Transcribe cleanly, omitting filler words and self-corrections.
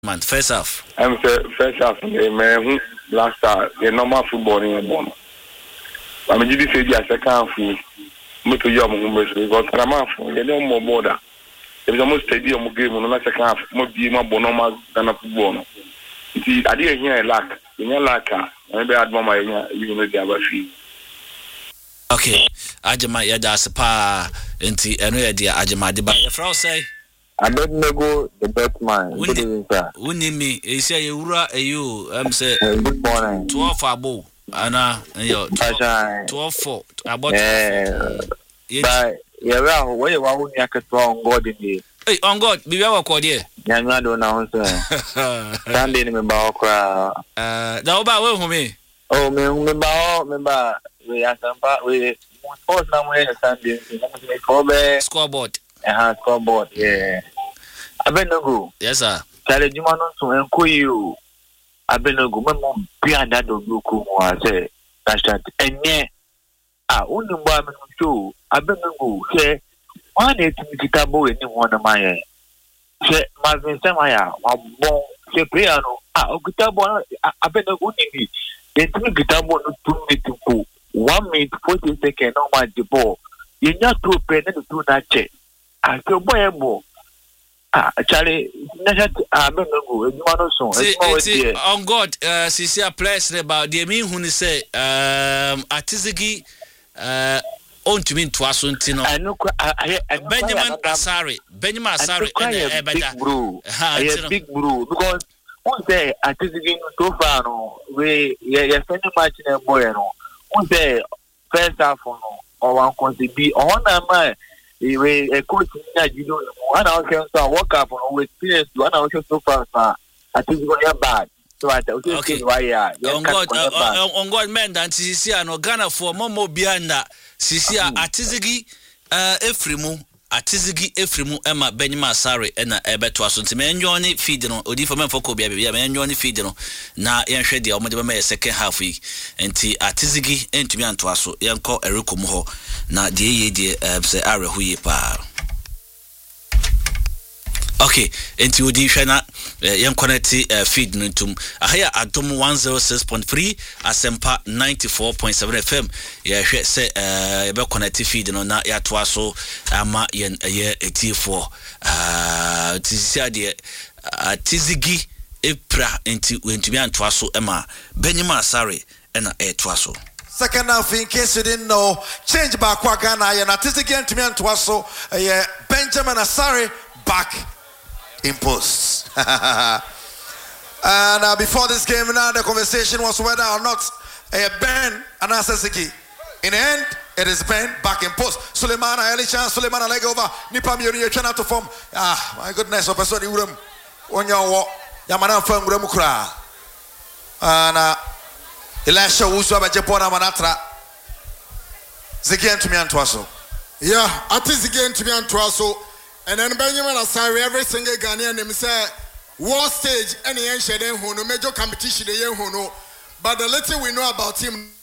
Man, first half. I'm first half. Man, last start. The normal football in the ball. I'm going to say the second half. I'm to you. I'm going to go to the half. You know more border. There's almost stadium game on the second half. More be more normal than a football. See, I didn't hear a lack. In a lack, maybe I'd want my you know the other fee. Okay, Ajama yada sepa enti eno ye dia Ajama de ba. Your frau say I don't know the best man. Good evening, sir. Unimi, e say you wura you say good morning. 12 abo ana yo 12 4 about but yeah, where you want to get on God in the hey on God be we call there nyanya do na ho sir Sunday ni me ba okra da oba we hu me oh me ba we asampa we post na mo Sunday me ko be scoreboard scoreboard yeah Abenago yes sir challenge man so enko you Abenago memo bia da do ku mo say that enye unu ba me so Abenago say one it kitabo eni wona maye say Marvin Samaya wabon say prayer no okitabo Abenago ni it kitabo no 2 minutes ko 1 minute 40 seconds no ma the ball you nya to pen no do na check so boy mo Charlie Abenago eduma no so see on God sisia players about the mean who say Atizigi on to mean to us untino Benjamin Asare big bro because one say Atizigi so far no we ya send match na boy no one say first half no or one contribute on na man we a coach na judo one hour so work up on we experience one hour so far Atizigi go bad. So okay. On God men dan Sisia no Ghana for Momo Bianda Sisia Atizigi Efrimu Emma Benjamin Asare na ebeto aso ntime enjoni feed no odi for men for ko bia enjoni feed no na yenhwe dia omode be me second half yi enti Atizigi entumi anto aso yenko erekom ho na de ye de se arehu yi pa. Okay, enti odi hwana yen connect feed ntum ahaya adom 106.3 asempa 94.7 FM ya hwe se ye be connect feed no na ya to aso ama yen ye etifo tisia de Atizigi epra enti wentumi anto aso ema Benjamin Asare na to aso. Second half, in case you didn't know, change back Ghana and Atizigi entumi anto aso Benjamin Asare back in post. And before this game now, the conversation was whether or not Ben and Atizigi. In the end, it is Ben back in post. Sulemana Elisha, Sulemana leg over. Nipa Mioni trying to form. My goodness, of person in room. On your walk, Yamana firm Remukra. And Elisha Uswa Japona Manatra. Ziggy to me and Twasso. Yeah, Atizigi to me and Twasso. And then Benjamin Asare, every single Ghanaian name say war stage any ancient who no major competition the but the little we know about him